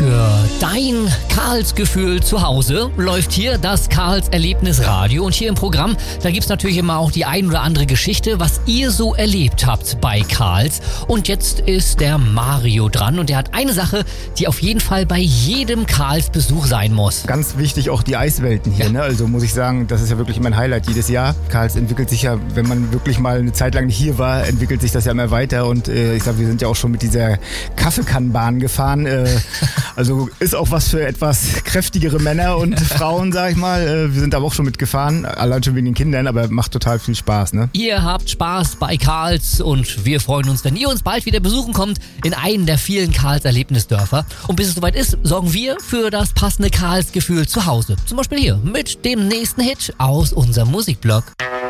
Für dein Karls-Gefühl zu Hause läuft hier das Karls-Erlebnis-Radio. Und hier im Programm, da gibt's natürlich immer auch die ein oder andere Geschichte, was ihr so erlebt habt bei Karls. Und jetzt ist der Mario dran und der hat eine Sache, die auf jeden Fall bei jedem Karls-Besuch sein muss. Ganz wichtig auch die Eiswelten hier, ne? Also muss ich sagen, das ist ja wirklich mein Highlight jedes Jahr. Karls entwickelt sich ja, wenn man wirklich mal eine Zeit lang nicht hier war, entwickelt sich das ja immer weiter. Und ich sag, wir sind ja auch schon mit dieser Kaffeekannenbahn gefahren. Also ist auch was für etwas kräftigere Männer und Frauen, sag ich mal. Wir sind aber auch schon mitgefahren, allein schon wegen den Kindern, aber macht total viel Spaß, ne? Ihr habt Spaß bei Karls und wir freuen uns, wenn ihr uns bald wieder besuchen kommt in einen der vielen Karls-Erlebnisdörfer. Und bis es soweit ist, sorgen wir für das passende Karls-Gefühl zu Hause. Zum Beispiel hier mit dem nächsten Hit aus unserem Musikblog.